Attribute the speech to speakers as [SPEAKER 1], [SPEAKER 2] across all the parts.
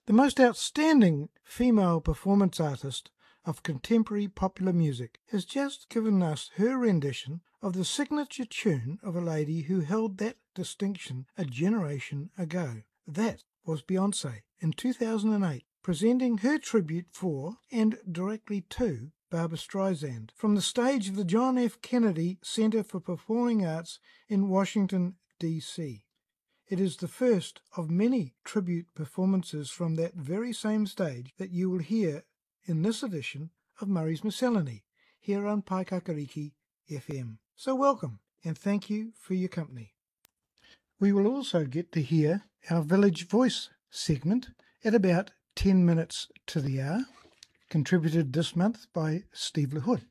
[SPEAKER 1] the most outstanding female performance artist of contemporary popular music, has just given us her rendition of the signature tune of a lady who held that distinction a generation ago. That was Beyoncé in 2008, presenting her tribute for and directly to Barbra Streisand from the stage of the John F. Kennedy Center for Performing Arts in Washington, D.C. It is the first of many tribute performances from that very same stage that you will hear in this edition of Murray's Miscellany, here on Paikakariki FM. So welcome, and thank you for your company. We will also get to hear our Village Voice segment at about 10 minutes to the hour, contributed this month by Steve LaHood.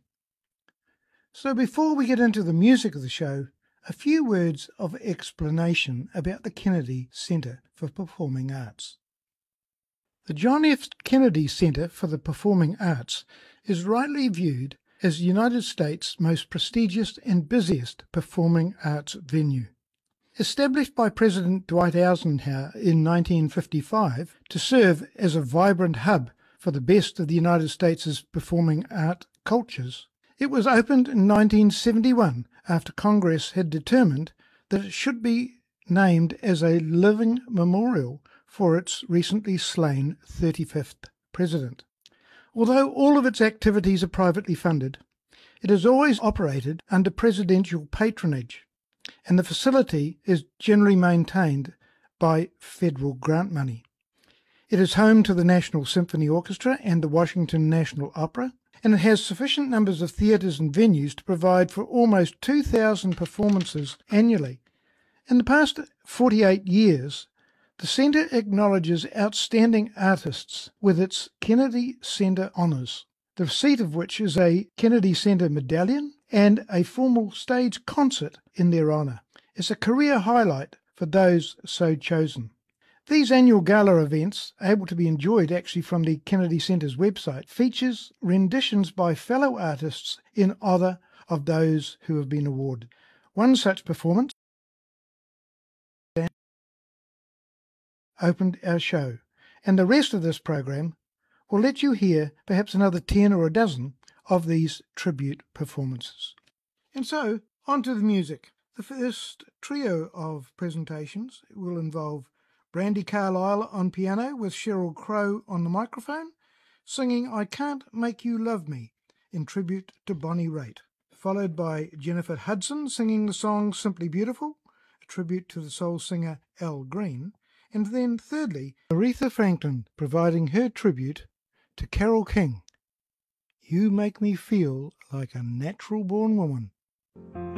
[SPEAKER 1] So before we get into the music of the show, a few words of explanation about the Kennedy Center for Performing Arts. The John F. Kennedy Center for the Performing Arts is rightly viewed as the United States' most prestigious and busiest performing arts venue. Established by President Dwight Eisenhower in 1955 to serve as a vibrant hub for the best of the United States' performing art cultures, it was opened in 1971 after Congress had determined that it should be named as a living memorial for its recently slain 35th president. Although all of its activities are privately funded, it has always operated under presidential patronage, and the facility is generally maintained by federal grant money. It is home to the National Symphony Orchestra and the Washington National Opera, and it has sufficient numbers of theatres and venues to provide for almost 2,000 performances annually. In the past 48 years, the Centre acknowledges outstanding artists with its Kennedy Center Honours, the receipt of which is a Kennedy Center Medallion and a formal stage concert in their honour. It's a career highlight for those so chosen. These annual gala events, able to be enjoyed actually from the Kennedy Center's website, features renditions by fellow artists in honour of those who have been awarded. One such performance opened our show, and the rest of this program will let you hear perhaps another 10 or a dozen of these tribute performances. And so, on to the music. The first trio of presentations will involve Brandi Carlile on piano with Sheryl Crow on the microphone, singing I Can't Make You Love Me in tribute to Bonnie Raitt, followed by Jennifer Hudson singing the song Simply Beautiful, a tribute to the soul singer Al Green, and then thirdly, Aretha Franklin providing her tribute to Carole King, You Make Me Feel Like a Natural Born Woman.